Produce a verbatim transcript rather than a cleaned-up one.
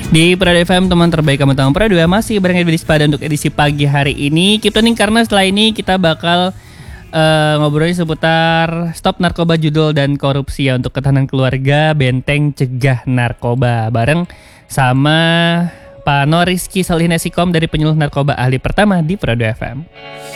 Di Prado F M, teman terbaik kamu tahu Prado masih bareng Edwin Pada untuk edisi pagi hari ini. Keep tuning karena setelah ini kita bakal uh, ngobrolin seputar Stop Narkoba Judul dan Korupsi ya, untuk ketahanan keluarga, benteng cegah narkoba, bareng sama Pak Noriski Salihina Sikom dari penyuluh narkoba ahli pertama di Prado F M.